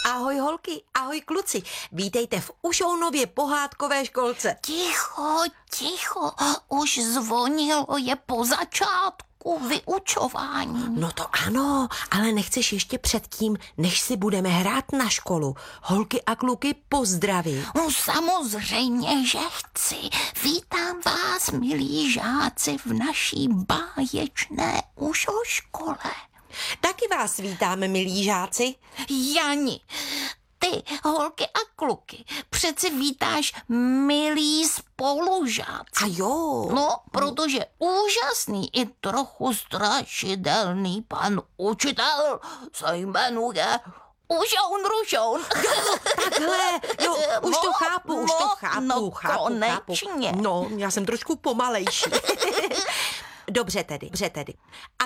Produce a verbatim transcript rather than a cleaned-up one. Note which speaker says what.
Speaker 1: Ahoj holky, ahoj kluci, vítejte v Ušounově pohádkové školce.
Speaker 2: Ticho, ticho, už zvonilo, je po začátku vyučování.
Speaker 1: No to ano, ale nechceš ještě předtím, než si budeme hrát na školu, holky a kluky pozdravit.
Speaker 2: No samozřejmě, že chci. Vítám vás, milí žáci, v naší báječné Ušoškole.
Speaker 1: Taky vás vítáme, milí žáci.
Speaker 2: Jani, ty, holky a kluky, přeci vítáš milí spolužáci.
Speaker 1: A jo.
Speaker 2: No, protože úžasný i trochu strašidelný pan učitel se jmenuje Ušoun Rušoun.
Speaker 1: Takhle, jo, už to
Speaker 2: No,
Speaker 1: chápu, už to
Speaker 2: no,
Speaker 1: chápu,
Speaker 2: no,
Speaker 1: chápu,
Speaker 2: konečně.
Speaker 1: chápu. No, já jsem trošku pomalejší. Dobře tedy, dobře tedy.